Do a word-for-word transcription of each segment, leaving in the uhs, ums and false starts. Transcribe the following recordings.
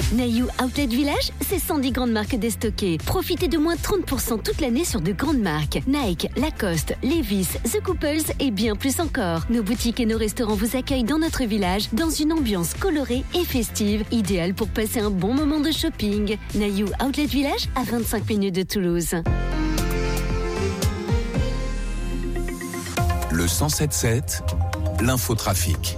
Nayou Outlet Village, c'est cent dix grandes marques déstockées. Profitez de moins trente pour cent toute l'année sur de grandes marques. Nike, Lacoste, Levi's, The Couples et bien plus encore. Nos boutiques et nos restaurants vous accueillent dans notre village dans une ambiance colorée et festive, idéale pour passer un bon moment de shopping. Nayou Outlet Village à vingt-cinq minutes de Toulouse. Le cent sept sept, l'infotrafic.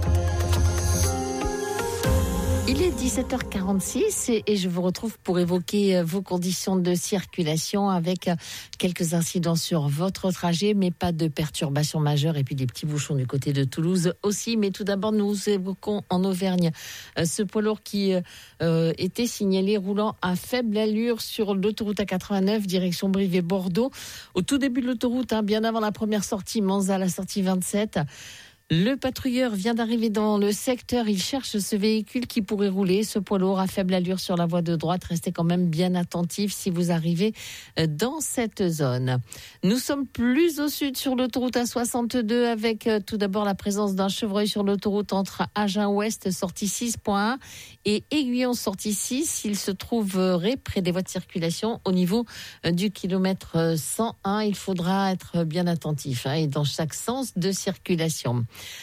Il est dix-sept heures quarante-six et, et je vous retrouve pour évoquer vos conditions de circulation avec quelques incidents sur votre trajet, mais pas de perturbations majeures et puis des petits bouchons du côté de Toulouse aussi. Mais tout d'abord, nous évoquons en Auvergne euh, ce poids lourd qui euh, était signalé roulant à faible allure sur l'autoroute A quatre-vingt-neuf, direction Brive-et-Bordeaux. Au tout début de l'autoroute, hein, bien avant la première sortie, Manzat, la sortie vingt-sept. Le patrouilleur vient d'arriver dans le secteur. Il cherche ce véhicule qui pourrait rouler, ce poids lourd à faible allure sur la voie de droite. Restez quand même bien attentifs si vous arrivez dans cette zone. Nous sommes plus au sud sur l'autoroute A soixante-deux avec tout d'abord la présence d'un chevreuil sur l'autoroute entre Agen-Ouest, sortie six point un et Aiguillon, sortie six. Il se trouverait près des voies de circulation au niveau du kilomètre cent un. Il faudra être bien attentif hein, et dans chaque sens de circulation.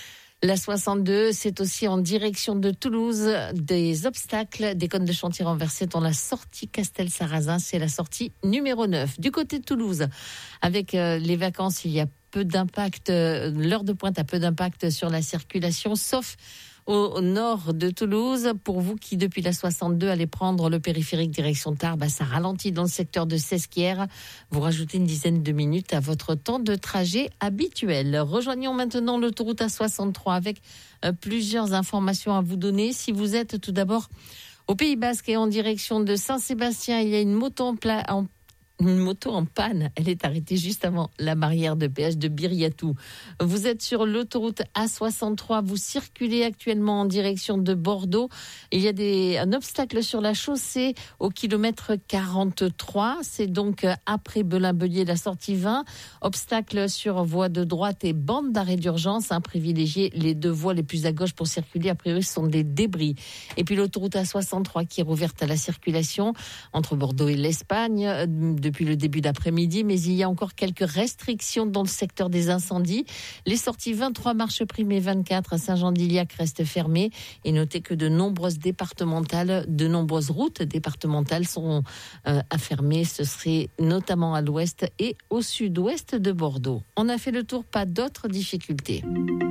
La soixante-deux, c'est aussi en direction de Toulouse, des obstacles, des cônes de chantier renversés dans la sortie Castel-Sarrazin, c'est la sortie numéro neuf. Du côté de Toulouse, avec euh, les vacances, il y a peu d'impact, euh, l'heure de pointe a peu d'impact sur la circulation, sauf au nord de Toulouse. Pour vous qui, depuis la soixante-deux, allez prendre le périphérique direction Tarbes, bah, ça ralentit dans le secteur de Sesquières. Vous rajoutez une dizaine de minutes à votre temps de trajet habituel. Rejoignons maintenant l'autoroute A soixante-trois avec euh, plusieurs informations à vous donner. Si vous êtes tout d'abord au Pays Basque et en direction de Saint-Sébastien, il y a une moto en, pla- en Une moto en panne, elle est arrêtée juste avant la barrière de péage de Biriatou. Vous êtes sur l'autoroute A soixante-trois, vous circulez actuellement en direction de Bordeaux. Il y a des, un obstacle sur la chaussée au kilomètre quarante-trois, c'est donc après Belin-Belier, la sortie vingt. Obstacle sur voie de droite et bande d'arrêt d'urgence, hein, privilégiez les deux voies les plus à gauche pour circuler, a priori ce sont des débris. Et puis l'autoroute A soixante-trois qui est rouverte à la circulation entre Bordeaux et l'Espagne depuis le début d'après-midi, mais il y a encore quelques restrictions dans le secteur des incendies. Les sorties vingt-trois Marche Prime et vingt-quatre à Saint-Jean-d'Iliac restent fermées. Et notez que de nombreuses départementales, de nombreuses routes départementales sont euh, à fermer. Ce serait notamment à l'ouest et au sud-ouest de Bordeaux. On a fait le tour, pas d'autres difficultés.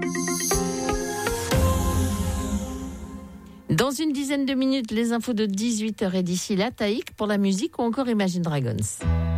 Dans une dizaine de minutes, les infos de dix-huit heures et d'ici là, Taïk pour la musique ou encore Imagine Dragons.